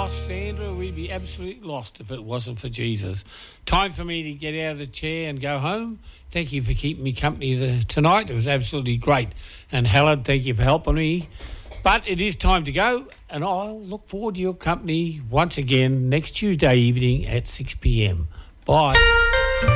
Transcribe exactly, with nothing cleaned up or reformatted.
lost, Sandra. We'd be absolutely lost if it wasn't for Jesus. Time for me to get out of the chair and go home. Thank you for keeping me company the, tonight. It was absolutely great. And Helen, thank you for helping me. But it is time to go, and I'll look forward to your company once again next Tuesday evening at six p.m. Bye.